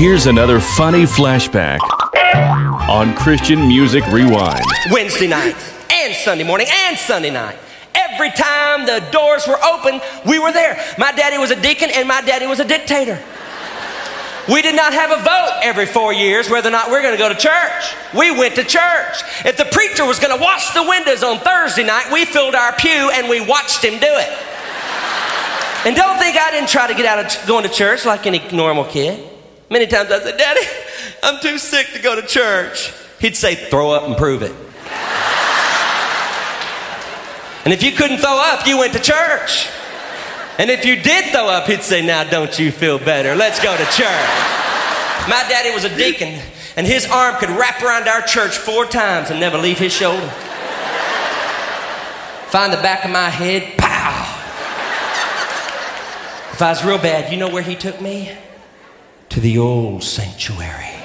Here's another funny flashback on Christian Music Rewind. Wednesday night and Sunday morning and Sunday night. Every time the doors were open, we were there. My daddy was a deacon and my daddy was a dictator. We did not have a vote every 4 years whether or not we're going to go to church. We went to church. If the preacher was going to wash the windows on Thursday night, we filled our pew and we watched him do it. And don't think I didn't try to get out of going to church like any normal kid. Many times I said, "Daddy, I'm too sick to go to church." He'd say, "Throw up and prove it." And if you couldn't throw up, you went to church. And if you did throw up, he'd say, "Now don't you feel better? Let's go to church." My daddy was a deacon, and his arm could wrap around our church 4 times and never leave his shoulder. Find the back of my head, pow. If I was real bad, you know where he took me? To the old sanctuary.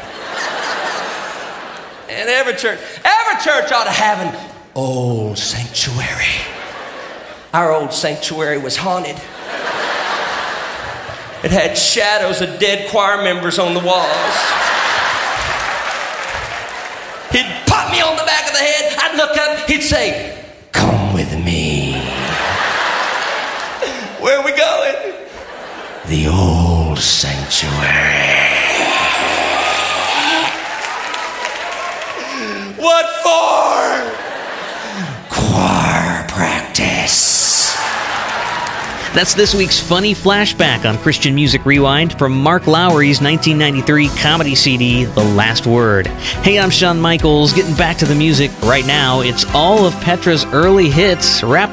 And every church ought to have an old sanctuary. Our old sanctuary was haunted. It had shadows of dead choir members on the walls. He'd pop me on the back of the head. I'd look up. He'd say, "Come with me." Where are we going? The old sanctuary. What for? Choir practice. That's this week's funny flashback on Christian Music Rewind from Mark Lowry's 1993 comedy CD, The Last Word. Hey, I'm Shawn Michaels, getting back to the music right now. It's all of Petra's early hits, wrapped